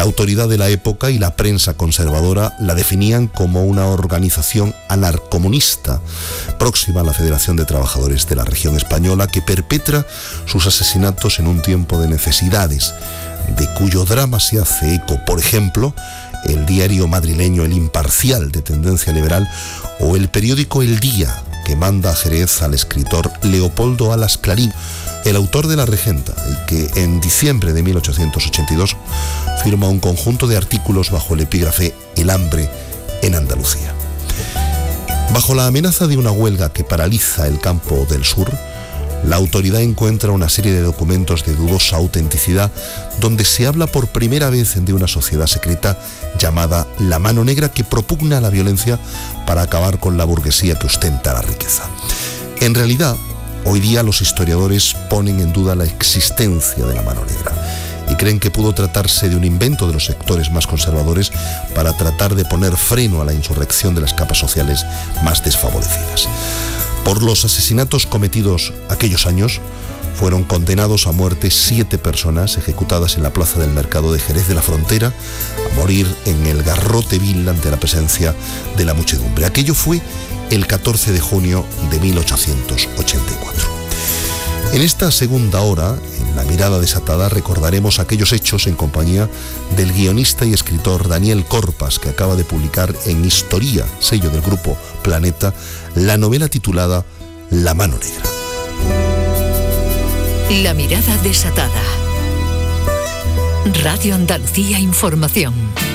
La autoridad de la época y la prensa conservadora la definían como una organización anarcomunista, próxima a la Federación de Trabajadores de la Región Española, que perpetra sus asesinatos en un tiempo de necesidades, de cuyo drama se hace eco, por ejemplo, el diario madrileño El Imparcial, de tendencia liberal, o el periódico El Día, que manda a Jerez al escritor Leopoldo Alas Clarín, el autor de La Regenta, y que en diciembre de 1882 firma un conjunto de artículos bajo el epígrafe El hambre en Andalucía. Bajo la amenaza de una huelga que paraliza el campo del sur, la autoridad encuentra una serie de documentos de dudosa autenticidad donde se habla por primera vez de una sociedad secreta llamada La Mano Negra, que propugna la violencia para acabar con la burguesía que ostenta la riqueza. En realidad, hoy día los historiadores ponen en duda la existencia de la Mano Negra y creen que pudo tratarse de un invento de los sectores más conservadores para tratar de poner freno a la insurrección de las capas sociales más desfavorecidas. Por los asesinatos cometidos aquellos años, fueron condenados a muerte 7 personas ejecutadas en la plaza del mercado de Jerez de la Frontera, a morir en el garrote vil ante la presencia de la muchedumbre. Aquello fue el 14 de junio de 1884. En esta segunda hora, en La Mirada Desatada, recordaremos aquellos hechos en compañía del guionista y escritor Daniel Corpas, que acaba de publicar en Historia, sello del grupo Planeta, la novela titulada La Mano Negra. La Mirada Desatada. Radio Andalucía Información.